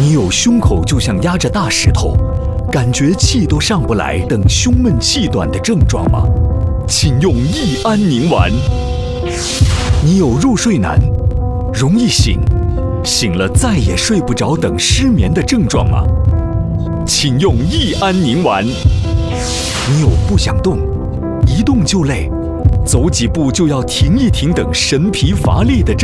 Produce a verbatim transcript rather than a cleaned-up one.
你有胸口就像压着大石头，感觉气都上不来等胸闷气短的症状吗？请用益安宁丸。你有入睡难、容易醒、醒了再也睡不着等失眠的症状吗？请用益安宁丸。你有不想动、一动就累、走几步就要停一停等神疲乏力的症